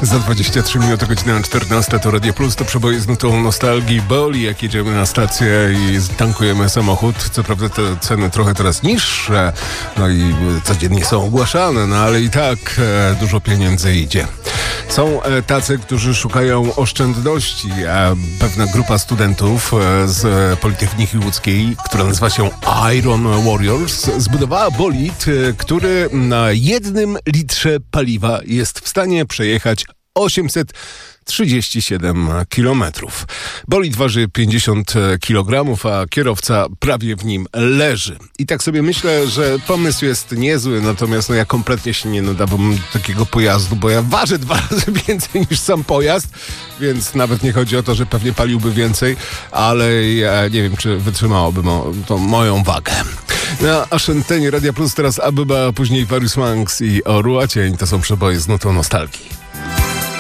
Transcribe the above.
Za 23 minuty, godzina 14, to Radio Plus, to przeboje z nutą nostalgii. Boli, jak jedziemy na stację i tankujemy samochód. Co prawda te ceny trochę teraz niższe, no i codziennie są ogłaszane, no ale i tak dużo pieniędzy idzie. Są tacy, którzy szukają oszczędności, a pewna grupa studentów z Politechniki Łódzkiej, która nazywa się Iron Warriors, zbudowała bolid, który na 1 litrze paliwa jest w stanie przejechać 837 kilometrów. Bolid waży 50 kg, a kierowca prawie w nim leży. I tak sobie myślę, że pomysł jest niezły, natomiast ja kompletnie się nie nadawam takiego pojazdu, bo ja ważę 2 razy więcej niż sam pojazd, więc nawet nie chodzi o to, że pewnie paliłby więcej, ale ja nie wiem, czy wytrzymałoby to moją wagę. Na antenie Radia Plus teraz Abyba, później Various Monks i Oruacień. To są przeboje z nutą nostalgii.